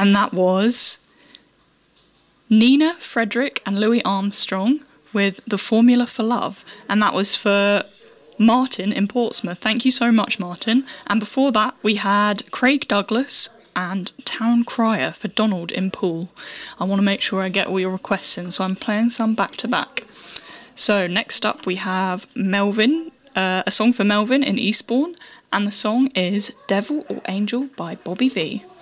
And that was Nina, Frederick and Louis Armstrong with The Formula for Love. And that was for Martin in Portsmouth. Thank you so much, Martin. And before that, we had Craig Douglas and Town Crier for Donald in Poole. I want to make sure I get all your requests in, so I'm playing some back to back. So next up we have Melvin, a song for Melvin in Eastbourne, and the song is Devil or Angel by Bobby V.